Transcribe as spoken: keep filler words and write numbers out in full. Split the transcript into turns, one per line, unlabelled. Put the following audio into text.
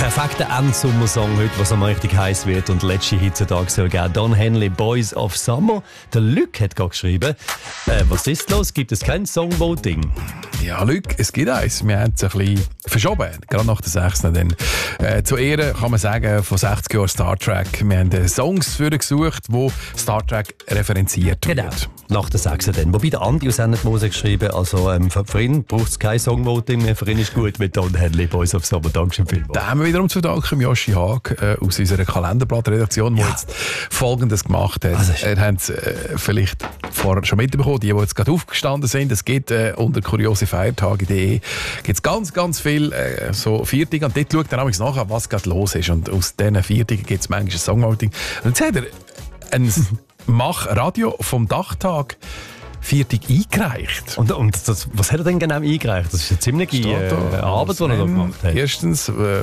perfekter Endsommersong heute, was am richtig heiß wird und letzte heutzutage soll geben. Don Henley, Boys of Summer. Der Luc hat gerade geschrieben, äh, was ist los? Gibt es kein Songvoting?
Ja, Luc, es gibt eins. Wir haben es ein bisschen verschoben, gerade nach der sechsten Dann. Äh, zu Ehren kann man sagen, von sechzig Jahren Star Trek. Wir haben Songs für gesucht, wo Star Trek referenziert
Genau.
wird.
Nach der sechsten dann. Wobei der Andi aus Mose geschrieben, also ähm, für, für ihn braucht es kein Songvoting mehr. Für ihn ist gut mit Don Henley, Boys of Summer. Dankeschön vielmals.
Da haben wir wiederum zu danken Joshi Haag äh, aus unserer Kalenderblatt-Redaktion, der
Ja.
jetzt Folgendes gemacht hat.
Also,
er hat es äh, vielleicht vorher schon mitbekommen, die, die jetzt gerade aufgestanden sind. Es gibt äh, unter kuriosefeiertage punkt de gibt's ganz, ganz viel äh, so Viertage. Und dort schaut er nämlich nach, was gerade los ist. Und aus diesen Viertagen gibt es manchmal ein Songvoting. Und jetzt hat er ein Mach-Radio vom Dachtag Viertag eingereicht.
Und, und das, was hat er denn genau eingereicht? Das ist eine ziemliche äh, Arbeit, die er da gemacht hat.
Erstens, äh,